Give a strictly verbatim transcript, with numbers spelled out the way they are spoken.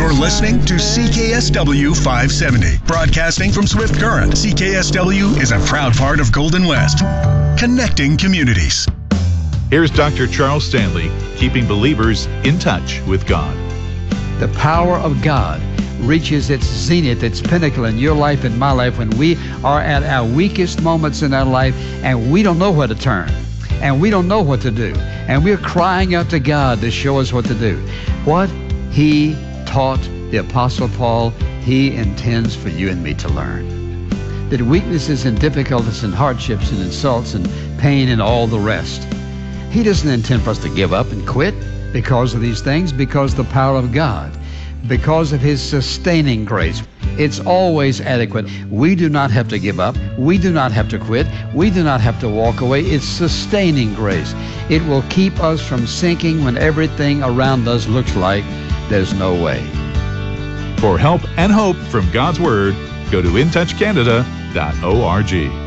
You're listening to C K S W five seventy, broadcasting from Swift Current. C K S W is a proud part of Golden West, connecting communities. Here's Doctor Charles Stanley, keeping believers in touch with God. The power of God reaches its zenith, its pinnacle in your life and my life when we are at our weakest moments in our life and we don't know where to turn and we don't know what to do. And we're crying out to God to show us what to do. What He taught the Apostle Paul, He intends for you and me to learn. That weaknesses and difficulties and hardships and insults and pain and all the rest, He doesn't intend for us to give up and quit because of these things, because the power of God, because of His sustaining grace. It's always adequate. We do not have to give up. We do not have to quit. We do not have to walk away. It's sustaining grace. It will keep us from sinking when everything around us looks like there's no way. For help and hope from God's Word, go to in touch canada dot org.